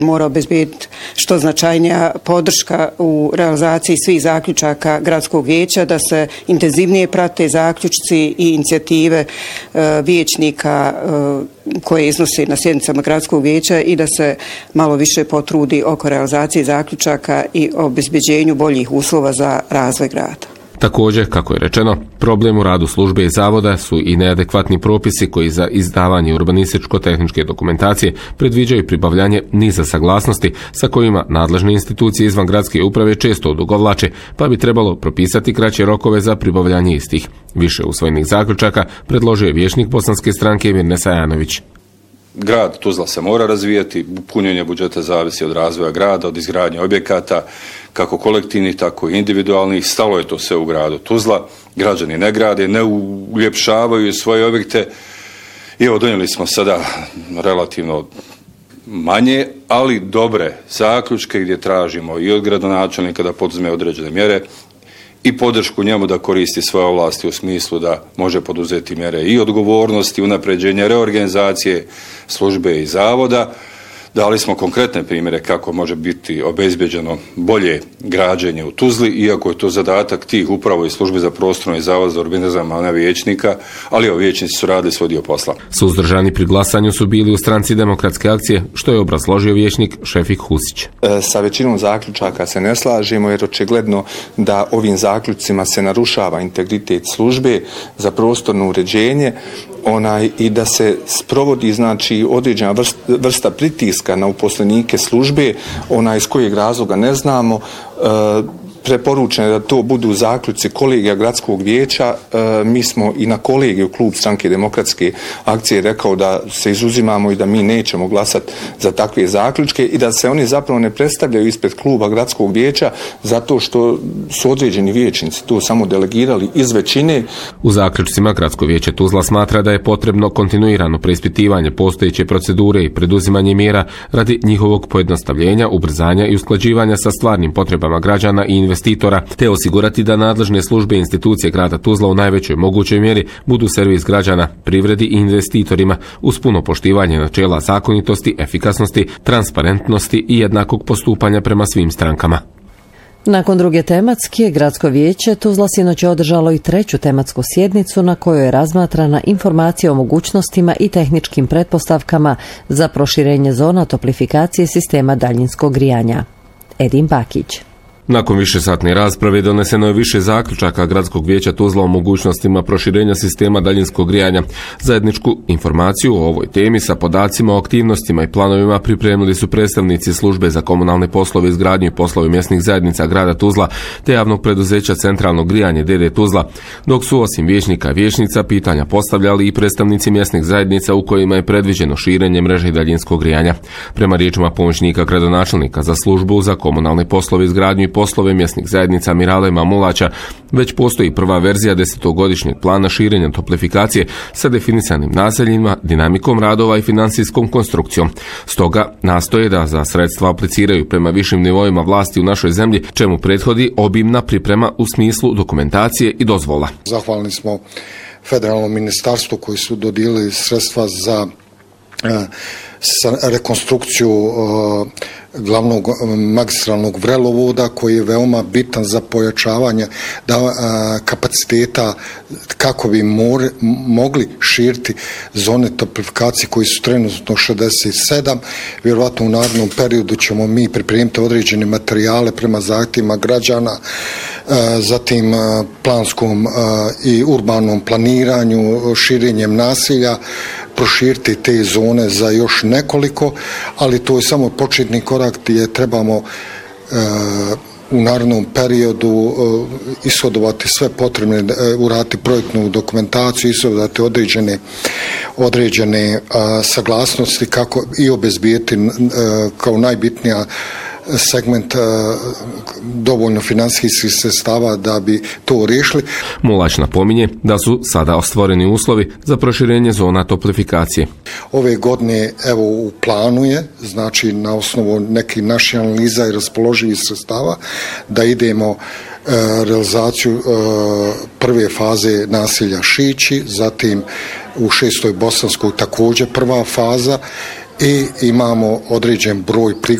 Mora obezbediti što značajnija podrška u realizaciji svih zaključaka gradskog vijeća, da se intenzivnije prate zaključci i inicijative vijećnika koje iznose na sjednicama gradskog vijeća i da se malo više potrudi oko realizacije zaključaka i obezbeđenju boljih uslova za razvoj grada. Također, kako je rečeno, problem u radu službe i zavoda su i neadekvatni propisi koji za izdavanje urbanističko-tehničke dokumentacije predviđaju pribavljanje niza saglasnosti sa kojima nadležne institucije izvan gradske uprave često odugovlače, pa bi trebalo propisati kraće rokove za pribavljanje istih. Više usvojenih zaključaka predložio je vijećnik Bosanske stranke Mirne Sajanović. Grad Tuzla se mora razvijati, punjenje budžeta zavisi od razvoja grada, od izgradnje objekata, kako kolektivnih, tako i individualnih. Stalo je to sve u gradu Tuzla. Građani ne grade, ne uljepšavaju svoje objekte. I evo, donijeli smo sada relativno manje, ali dobre zaključke gdje tražimo i od gradonačelnika da poduzme određene mjere i podršku njemu da koristi svoje ovlasti u smislu da može poduzeti mjere i odgovornosti, unapređenja, reorganizacije službe i zavoda. Dali smo konkretne primjere kako može biti obezbeđeno bolje građenje u Tuzli, iako je to zadatak tih upravo i službe za prostorno i zavod za urbanizam, a ne vijećnika, ali vijećnici su radili svoj dio posla. Suzdržani pri glasanju su bili u stranci Demokratske akcije, što je obrazložio vijećnik Šefik Husić. Sa većinom zaključaka se ne slažemo jer očigledno da ovim zaključcima se narušava integritet službe za prostorno uređenje i da se sprovodi znači određena vrsta pritiska na uposlenike službe, iz kojeg razloga ne znamo. Preporučeno je da to budu zaključci kolegija gradskog vijeća. Mi smo i na kolegiju klub Stranke Demokratske akcije rekao da se izuzimamo i da mi nećemo glasati za takve zaključke i da se oni zapravo ne predstavljaju ispred kluba gradskog vijeća zato što su određeni vijećnici to samo delegirali iz većine. U zaključcima Gradsko vijeće Tuzla smatra da je potrebno kontinuirano preispitivanje postojeće procedure i preduzimanje mjera radi njihovog pojednostavljenja, ubrzanja i usklađivanja sa stvarnim potrebama građana i investitora, te osigurati da nadležne službe i institucije grada Tuzla u najvećoj mogućoj mjeri budu servis građana, privredi i investitorima uz puno poštivanje načela zakonitosti, efikasnosti, transparentnosti i jednakog postupanja prema svim strankama. Nakon druge tematske, Gradsko vijeće Tuzla sinoć je održalo i treću tematsku sjednicu na kojoj je razmatrana informacija o mogućnostima i tehničkim pretpostavkama za proširenje zona toplifikacije sistema daljinskog grijanja. Edin Bakić. Nakon višesatne rasprave doneseno je više zaključaka Gradskog vijeća Tuzla o mogućnostima proširenja sistema daljinskog grijanja. Zajedničku informaciju o ovoj temi sa podacima o aktivnostima i planovima pripremili su predstavnici službe za komunalne poslove, izgradnju i poslove mjesnih zajednica grada Tuzla te javnog preduzeća Centralno grijanje DD Tuzla, dok su osim vijećnika i vijećnica pitanja postavljali i predstavnici mjesnih zajednica u kojima je predviđeno širenje mreže daljinskog grijanja. Prema riječima pomoćnika gradonačelnika za službu za komunalne poslove, izgradnju i poslove mjesnih zajednica Mirale Mamulaća, već postoji prva verzija 10-godišnjeg plana širenja toplifikacije sa definisanim naseljima, dinamikom radova i financijskom konstrukcijom. Stoga nastoje da za sredstva apliciraju prema višim nivoima vlasti u našoj zemlji, čemu prethodi obimna priprema u smislu dokumentacije i dozvola. Zahvalni smo federalnom ministarstvu koji su dodijelili sredstva za rekonstrukciju glavnog magistralnog vrelovoda koji je veoma bitan za pojačavanje kapaciteta kako bi mogli širiti zone toplifikacije koji su trenutno 67. Vjerovatno u narednom periodu ćemo mi pripremiti određene materijale prema zahtjevima građana, zatim planskom i urbanom planiranju, širenjem nasilja, proširiti te zone za još nekoliko, ali to je samo početni korak gdje trebamo u narednom periodu ishodovati sve potrebne, uraditi projektnu dokumentaciju, ishodovati određene saglasnosti kako i obezbijeti kao najbitnija segment dovoljno financijskih sredstava da bi to riješili. Mulać napominje da su sada ostvoreni uslovi za proširenje zona toplifikacije. Ove godine evo u planu je, znači na osnovu nekih naših analiza i raspoloživih sredstava da realizaciju prve faze naselja Šići, zatim u 6. Bosanskoj također prva faza i imamo određen broj